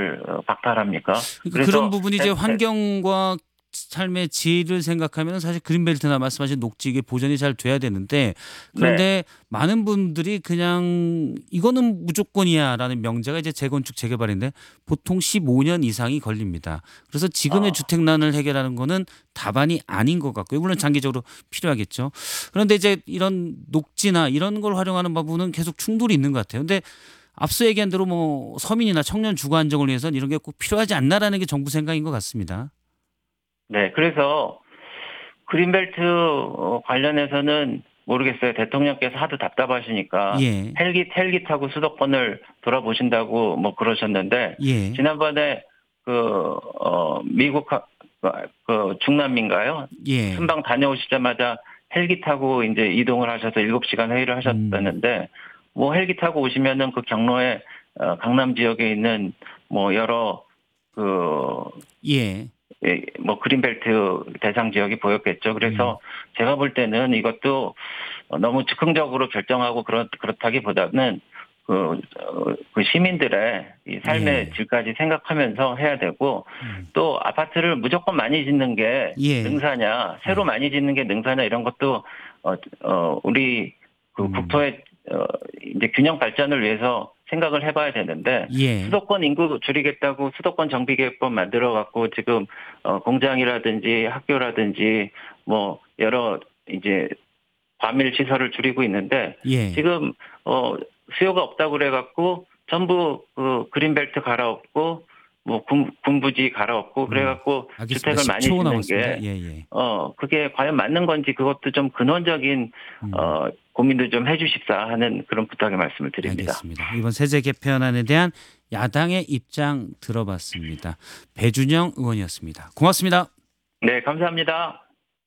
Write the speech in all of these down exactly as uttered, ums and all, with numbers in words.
그걸 어, 박탈합니까? 그러니까 그런 부분이 이제 환경과 삶의 질을 생각하면 사실 그린벨트나 말씀하신 녹지 이게 보전이 잘 돼야 되는데 그런데 네. 많은 분들이 그냥 이거는 무조건이야라는 명제가 이제 재건축 재개발인데 보통 십오 년 이상이 걸립니다. 그래서 지금의 아. 주택난을 해결하는 거는 답안이 아닌 것 같고요. 물론 장기적으로 필요하겠죠. 그런데 이제 이런 녹지나 이런 걸 활용하는 부분은 계속 충돌이 있는 것 같아요. 근데 앞서 얘기한 대로 뭐 서민이나 청년 주거 안정을 위해서는 이런 게 꼭 필요하지 않나라는 게 정부 생각인 것 같습니다. 네, 그래서 그린벨트 어, 관련해서는 모르겠어요. 대통령께서 하도 답답하시니까 예. 헬기 헬기 타고 수도권을 돌아보신다고 뭐 그러셨는데 예. 지난번에 그 어, 미국 하- 그 중남미인가요? 예. 순방 다녀오시자마자 헬기 타고 이제 이동을 하셔서 일곱 시간 회의를 하셨다는데 뭐 헬기 타고 오시면은 그 경로에 어, 강남 지역에 있는 뭐 여러 그 예. 예, 뭐 그린벨트 대상 지역이 보였겠죠. 그래서 제가 볼 때는 이것도 너무 즉흥적으로 결정하고 그렇 그렇다기보다는 그, 어, 그 시민들의 이 삶의 예. 질까지 생각하면서 해야 되고 음. 또 아파트를 무조건 많이 짓는 게 예. 능사냐, 새로 예. 많이 짓는 게 능사냐 이런 것도 어, 어 우리 그 음. 국토의 어, 이제 균형 발전을 위해서 생각을 해봐야 되는데 예. 수도권 인구 줄이겠다고 수도권 정비계획법 만들어 갖고 지금 어, 공장이라든지 학교라든지 뭐 여러 이제 과밀 시설을 줄이고 있는데 예. 지금 어, 수요가 없다고 그래 갖고 전부 그 그린벨트 갈아엎고 뭐 군, 군부지 갈아엎고 그래 갖고 음. 알겠습니다. 주택을 많이 십 초 짓는 남았습니다. 게 예, 예. 어, 그게 과연 맞는 건지 그것도 좀 근원적인 음. 어, 고민도 좀 해주십사 하는 그런 부탁의 말씀을 드립니다. 알겠습니다. 이번 세제 개편안에 대한 야당의 입장 들어봤습니다. 배준영 의원이었습니다. 고맙습니다. 네, 감사합니다.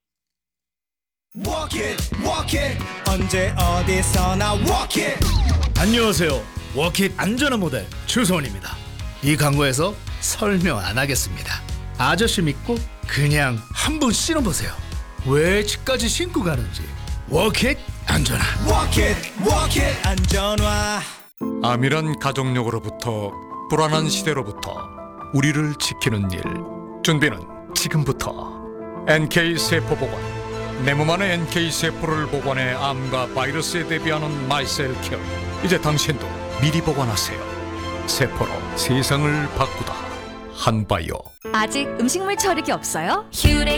Walk it, walk it. 언제 어디서나 walk it. 안녕하세요. 워킷 안전한 모델 추성원입니다. 이 광고에서 설명 안 하겠습니다. 아저씨 믿고 그냥 한번 신어보세요. 왜 집까지 신고 가는지. 워킷 안전한. Walk it, walk it. 안전화. 암이란 가족력으로부터 불안한 시대로부터 우리를 지키는 일. 준비는 지금부터. 엔케이 세포보관. 내 몸 안에 엔케이 세포를 보관해 암과 바이러스에 대비하는 마이셀 케어. 이제 당신도 미리 보관하세요. 세포로 세상을 바꾸다. 한바이오. 아직 음식물 처리기 없어요? 휴대